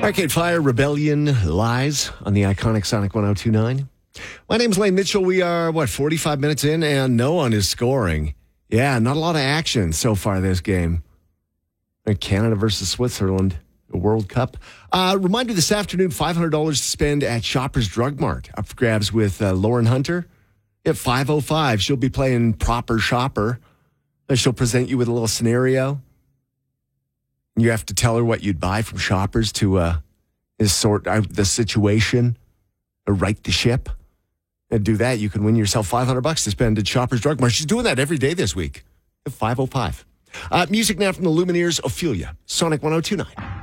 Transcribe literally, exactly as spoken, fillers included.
Arcade Fire, Rebellion, Lies on the iconic Sonic one oh two point nine. My name's Lane Mitchell. We are, what, forty-five minutes in, and no one is scoring. Yeah, not a lot of action so far this game. Canada versus Switzerland, the World Cup. Uh, reminder this afternoon, five hundred dollars to spend at Shoppers Drug Mart. Up for grabs with uh, Lauren Hunter at five oh five. She'll be playing Proper Shopper. She'll present you with a little scenario. You have to tell her what you'd buy from Shoppers to uh, sort out the situation or right the ship. And do that, you can win yourself five hundred bucks to spend at Shoppers Drug Mart. She's doing that every day this week at five oh five. Uh, music now from the Lumineers, Ophelia, Sonic one oh two point nine.